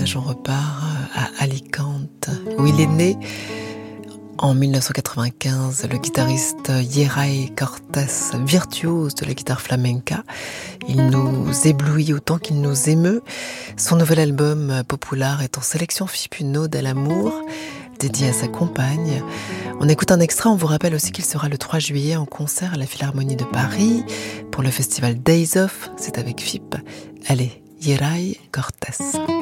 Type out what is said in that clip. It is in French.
voyage, on repart à Alicante, où il est né en 1995, le guitariste Yeray Cortés, virtuose de la guitare flamenca. Il nous éblouit autant qu'il nous émeut. Son nouvel album Popular est en sélection FIP, une ode à l'amour, dédié à sa compagne. On écoute un extrait, on vous rappelle aussi qu'il sera le 3 juillet en concert à la Philharmonie de Paris pour le festival Days Off, c'est avec FIP. Allez, Yeray Cortés.